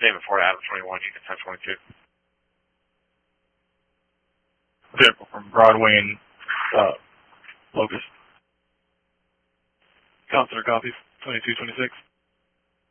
David Ford, Adam 21, you can 1022. Vehicle from Broadway and Locust. Counselor copies, 2226.